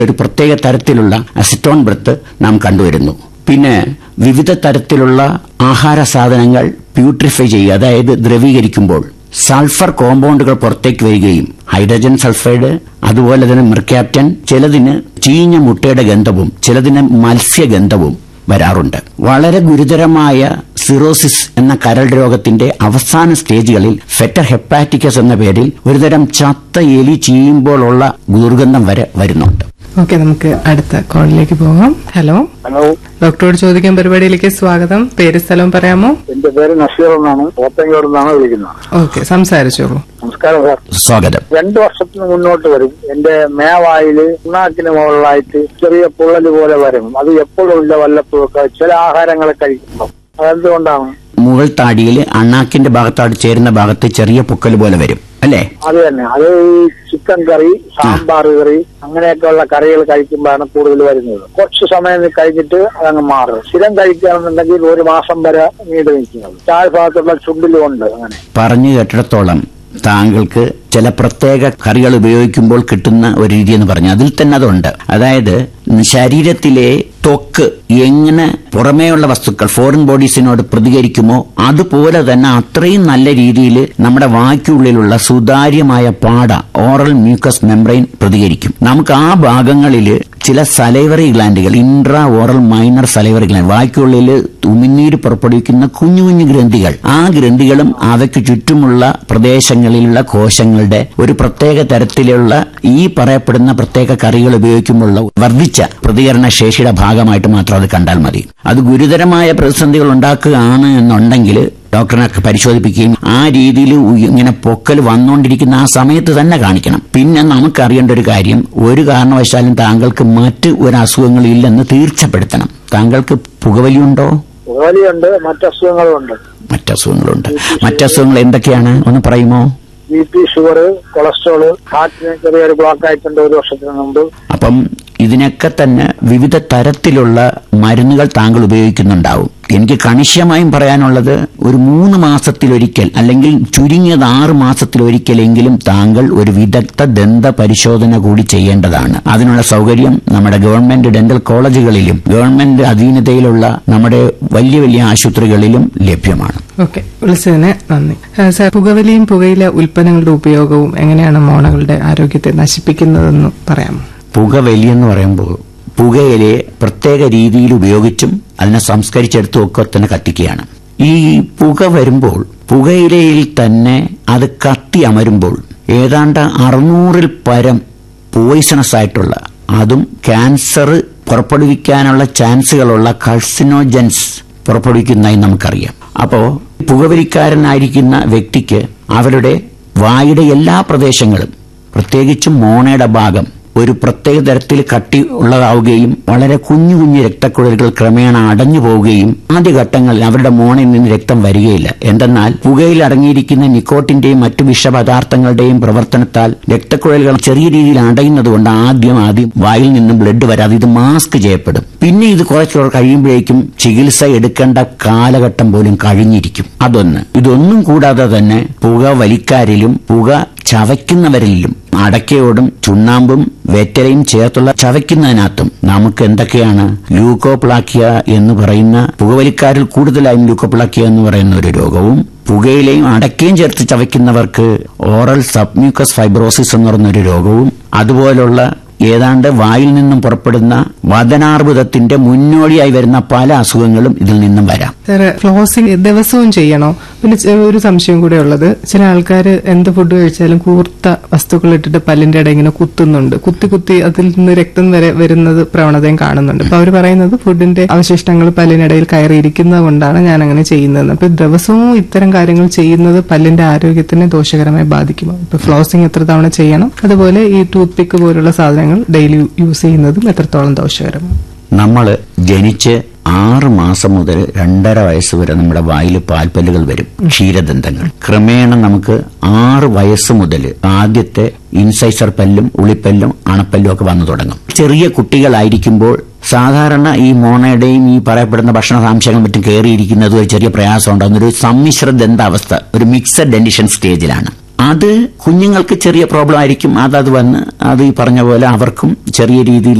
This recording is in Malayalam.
ഒരു പ്രത്യേക തരത്തിലുള്ള അസിറ്റോൺ ബ്രത്ത് നാം കണ്ടുവരുന്നു. പിന്നെ വിവിധ തരത്തിലുള്ള ആഹാര സാധനങ്ങൾ പ്യൂട്രിഫൈ ചെയ്യുക, അതായത് ദ്രവീകരിക്കുമ്പോൾ സൾഫർ കോമ്പൗണ്ടുകൾ പുറത്തേക്ക് വരികയും ഹൈഡ്രജൻ സൾഫൈഡ്, അതുപോലെ തന്നെ മെർക്യാപ്റ്റൻ, ചിലതിന് ചീഞ്ഞ മുട്ടയുടെ ഗന്ധവും ചിലതിന് മത്സ്യഗന്ധവും വരാറുണ്ട്. വളരെ ഗുരുതരമായ സിറോസിസ് എന്ന കരൾ രോഗത്തിന്റെ അവസാന സ്റ്റേജുകളിൽ ഫെറ്റർ ഹെപ്പാറ്റിക്കസ് എന്ന പേരിൽ ഒരുതരം ചത്ത എലി ചീയുമ്പോഴുള്ള ദുർഗന്ധം വരെ വരുന്നുണ്ട്. ഓക്കെ, നമുക്ക് അടുത്ത കോളിലേക്ക് പോകാം. ഹലോ. ഡോക്ടറോട് ചോദിക്കാൻ പരിപാടിയിലേക്ക് സ്വാഗതം. പേര് സ്ഥലവും പറയാമോ? എന്റെ പേര് നസീർ എന്നാണ്, പോത്തങ്കോട് നിന്നാണ് വിളിക്കുന്നത്. ഓക്കെ, സംസാരിച്ചോളൂ. നമസ്കാരം സാർ. സ്വാഗതം. 2 വർഷത്തിന് മുന്നോട്ട് വരും എന്റെ മേവായില് ഉണ്ണാക്കിന് മുകളിലായിട്ട് ചെറിയ പൊള്ളല് പോലെ വരും. അത് എപ്പോഴും ഇല്ല, വല്ലപ്പോഴൊക്കെ ചില ആഹാരങ്ങൾ കഴിക്കുമ്പോൾ. അതെന്തുകൊണ്ടാണ്? മുകൾ താടിയിൽ അണ്ണാക്കിന്റെ ഭാഗത്തോട് ചേരുന്ന ഭാഗത്ത് ചെറിയ പൊക്കൽ പോലെ വരും അല്ലേ? അത് തന്നെ. അത് ഈ ചിക്കൻ കറി, സാമ്പാർ കറി, അങ്ങനെയൊക്കെയുള്ള കറികൾ കഴിക്കുമ്പോഴാണ് കൂടുതൽ വരുന്നത്. കുറച്ച് സമയം കഴിഞ്ഞിട്ട് അതങ്ങ് മാറും. സ്ഥിരം കഴിക്കുകയാണെന്നുണ്ടെങ്കിൽ 1 മാസം വരെ നീണ്ടു നിൽക്കുന്നത്. താഴ്ഭാഗത്തുള്ള ചുണ്ടിലും ഉണ്ട്. അങ്ങനെ പറഞ്ഞു കേട്ടിടത്തോളം താങ്കൾക്ക് ചില പ്രത്യേക കറികൾ ഉപയോഗിക്കുമ്പോൾ കിട്ടുന്ന ഒരു രീതി എന്ന് പറഞ്ഞു, അതിൽ തന്നെ അതുണ്ട്. അതായത് ശരീരത്തിലെ ത്വക്ക് എങ്ങനെ പുറമേയുള്ള വസ്തുക്കൾ ഫോറിൻ ബോഡീസിനോട് പ്രതികരിക്കുമോ അതുപോലെ തന്നെ അത്രയും നല്ല രീതിയിൽ നമ്മുടെ വായ്ക്കുള്ളിലുള്ള സുതാര്യമായ പാട, ഓറൽ മ്യൂക്കസ് മെംബ്രെയിൻ പ്രതികരിക്കും. നമുക്ക് ആ ഭാഗങ്ങളിൽ ചില salivary ഗ്ലാൻഡുകൾ, intra oral minor salivary gland, വായ്ക്കുള്ളിൽ ഉമിനീര് പുറപ്പെടുവിക്കുന്ന കുഞ്ഞു കുഞ്ഞു ഗ്രന്ഥികൾ, ആ ഗ്രന്ഥികളും അവയ്ക്ക് ചുറ്റുമുള്ള പ്രദേശങ്ങളിലുള്ള കോശങ്ങളുടെ ഒരു പ്രത്യേക തരത്തിലുള്ള ഈ പറയപ്പെടുന്ന പ്രത്യേക കറികൾ ഉപയോഗിക്കുമ്പോഴുള്ള വർദ്ധിച്ച പ്രതികരണ ശേഷിയുടെ ഭാഗമായിട്ട് മാത്രം അത് കണ്ടാൽ മതി. അത് ഗുരുതരമായ പ്രതിസന്ധികൾ ഉണ്ടാക്കുകയാണ് എന്നുണ്ടെങ്കിൽ ഡോക്ടറിനെ പരിശോധിപ്പിക്കുകയും ആ രീതിയിൽ ഇങ്ങനെ പൊക്കൽ വന്നുകൊണ്ടിരിക്കുന്ന ആ സമയത്ത് തന്നെ കാണിക്കണം. പിന്നെ നമുക്കറിയേണ്ട ഒരു കാര്യം, ഒരു കാരണവശാലും താങ്കൾക്ക് മറ്റ് ഒരു അസുഖങ്ങളും ഇല്ലെന്ന് തീർച്ചപ്പെടുത്തണം. താങ്കൾക്ക് പുകവലിയുണ്ടോ? പുകവലിയുണ്ട്, മറ്റസുഖങ്ങളുണ്ട്. മറ്റസുഖങ്ങൾ എന്തൊക്കെയാണ് ഒന്ന് പറയുമോ? BP, ഷുഗർ, കൊളസ്ട്രോള്, ഹാർട്ടിന് ചെറിയൊരു ബ്ലോക്ക് ആയിട്ടുണ്ട് 1 വർഷത്തിന് മുമ്പ്. അപ്പം ഇതിനൊക്കെ തന്നെ വിവിധ തരത്തിലുള്ള മരുന്നുകൾ താങ്കൾ ഉപയോഗിക്കുന്നുണ്ടാവും. എനിക്ക് കണിശമായും പറയാനുള്ളത്, ഒരു 3 മാസത്തിലൊരിക്കൽ അല്ലെങ്കിൽ ചുരുങ്ങിയത് 6 മാസത്തിലൊരിക്കലെങ്കിലും താങ്കൾ ഒരു വിദഗ്ധ ദന്ത പരിശോധന കൂടി ചെയ്യേണ്ടതാണ്. അതിനുള്ള സൗകര്യം നമ്മുടെ ഗവൺമെന്റ് ഡെന്റൽ കോളേജുകളിലും ഗവൺമെന്റ് അധീനതയിലുള്ള നമ്മുടെ വലിയ വലിയ ആശുപത്രികളിലും ലഭ്യമാണ്. ഓക്കെ, വിളിച്ചതിന് നന്ദി. സാർ, പുകവലിയും പുകയില ഉൽപ്പന്നങ്ങളുടെ ഉപയോഗവും എങ്ങനെയാണ് മോണകളുടെ ആരോഗ്യത്തെ നശിപ്പിക്കുന്നതെന്ന് പറയാമോ? പുകവലി എന്ന് പറയുമ്പോൾ പുകയിലയെ പ്രത്യേക രീതിയിൽ ഉപയോഗിച്ചും അതിനെ സംസ്കരിച്ചെടുത്തും ഒക്കെ തന്നെ കത്തിക്കുകയാണ്. ഈ പുക വരുമ്പോൾ പുകയിലയിൽ തന്നെ അത് കത്തി അമരുമ്പോൾ ഏതാണ്ട് 600-ൽ പരം പോയിസണസ് ആയിട്ടുള്ള, അതും ക്യാൻസർ പുറപ്പെടുവിക്കാനുള്ള ചാൻസുകളുള്ള കൾസിനോജൻസ് പുറപ്പെടുവിക്കുന്നതായി നമുക്കറിയാം. അപ്പോൾ പുകവലിക്കാരനായിരിക്കുന്ന വ്യക്തിക്ക് അവരുടെ വായുടെ എല്ലാ പ്രദേശങ്ങളും, പ്രത്യേകിച്ചും മോണയുടെ ഭാഗം, ഒരു പ്രത്യേക തരത്തിൽ കട്ടി ഉള്ളതാവുകയും വളരെ കുഞ്ഞു കുഞ്ഞു രക്തക്കുഴലുകൾ ക്രമേണ അടഞ്ഞു പോവുകയും ആദ്യഘട്ടങ്ങളിൽ അവരുടെ മോണയിൽ നിന്ന് രക്തം വരികയില്ല. എന്തെന്നാൽ പുകയിൽ അടങ്ങിയിരിക്കുന്ന നിക്കോട്ടിന്റെയും മറ്റു വിഷപദാർത്ഥങ്ങളുടെയും പ്രവർത്തനത്താൽ രക്തക്കുഴലുകൾ ചെറിയ രീതിയിൽ അടയുന്നതുകൊണ്ട് ആദ്യം വായിൽ നിന്നും ബ്ലഡ് വരാതെ ഇത് മാസ്ക് ചെയ്യപ്പെടും. പിന്നെ ഇത് കുറച്ചുകൂടെ കഴിയുമ്പോഴേക്കും ചികിത്സ എടുക്കേണ്ട കാലഘട്ടം പോലും കഴിഞ്ഞിരിക്കും. ഇതൊന്നും കൂടാതെ തന്നെ പുക വലിക്കാരിലും പുക ചവയ്ക്കുന്നവരിലും അടക്കയോടും ചുണ്ണാമ്പും വെറ്റലയും ചേർത്തുള്ള ചവയ്ക്കുന്നതിനകത്തും നമുക്ക് എന്തൊക്കെയാണ് ല്യൂക്കോപ്ലാക്കിയ എന്ന് പറയുന്ന, പുകവലിക്കാരിൽ കൂടുതലായും ല്യൂക്കോപ്ലാക്കിയ എന്ന് പറയുന്ന ഒരു രോഗവും, പുകയിലെയും അടക്കയും ചേർത്ത് ചവയ്ക്കുന്നവർക്ക് ഓറൽ സബ്മ്യൂക്കസ് ഫൈബ്രോസിസ് എന്ന് പറയുന്നൊരു രോഗവും, അതുപോലുള്ള ഏതാണ്ട് വായിൽ നിന്നും പുറപ്പെടുന്ന വദനാർബുദത്തിന്റെ മുന്നോടിയായി വരുന്ന പല അസുഖങ്ങളും ഇതിൽ നിന്നും വരാം. ഫ്ലോസിംഗ് ദിവസവും ചെയ്യണോ? പിന്നെ ഒരു സംശയം കൂടെ ഉള്ളത്, ചില ആൾക്കാർ എന്ത് ഫുഡ് കഴിച്ചാലും കൂർത്ത വസ്തുക്കൾ ഇട്ടിട്ട് പല്ലിന്റെ ഇടയിൽ ഇങ്ങനെ കുത്തുന്നുണ്ട്. കുത്തി അതിൽ നിന്ന് രക്തം വരെ വരുന്നത് പ്രവണതയും കാണുന്നുണ്ട്. അപ്പൊ അവർ പറയുന്നത് ഫുഡിന്റെ അവശിഷ്ടങ്ങൾ പല്ലിനിടയിൽ കയറിയിരിക്കുന്നത് കൊണ്ടാണ് ഞാൻ അങ്ങനെ ചെയ്യുന്നത്. അപ്പൊ ദിവസവും ഇത്തരം കാര്യങ്ങൾ ചെയ്യുന്നത് പല്ലിന്റെ ആരോഗ്യത്തിനെ ദോഷകരമായി ബാധിക്കുമോ? ഇപ്പൊ ഫ്ലോസിംഗ് എത്ര തവണ ചെയ്യണം? അതുപോലെ ഈ ടൂത്ത് പിക്ക് പോലുള്ള സാധനങ്ങൾ ഡെയിലി യൂസ് ചെയ്യുന്നതും എത്രത്തോളം ദോഷകരമാണ്? നമ്മൾ ജനിച്ച് 6 മാസം മുതൽ 2.5 വയസ്സ് വരെ നമ്മുടെ വായിൽ പാൽപ്പല്ലുകൾ വരും, ക്ഷീരദന്തങ്ങൾ. ക്രമേണ നമുക്ക് 6 വയസ്സ് മുതൽ ആദ്യത്തെ ഇൻസൈസർ പല്ലും ഉളിപ്പല്ലും അണപ്പല്ലും ഒക്കെ വന്നു തുടങ്ങും. ചെറിയ കുട്ടികളായിരിക്കുമ്പോൾ സാധാരണ ഈ മോണയുടെയും ഈ പറയപ്പെടുന്ന ഭക്ഷണസാംശങ്ങളും മറ്റും കയറിയിരിക്കുന്നത് ഒരു ചെറിയ പ്രയാസം ഉണ്ടാകുന്ന ഒരു സമ്മിശ്ര ദന്താവസ്ഥ, ഒരു മിക്സഡ് ഡെന്റിഷൻ സ്റ്റേജിലാണ്. അത് കുഞ്ഞുങ്ങൾക്ക് ചെറിയ പ്രോബ്ലം ആയിരിക്കും. അത് വന്ന് അത് ഈ പറഞ്ഞ പോലെ അവർക്കും ചെറിയ രീതിയിൽ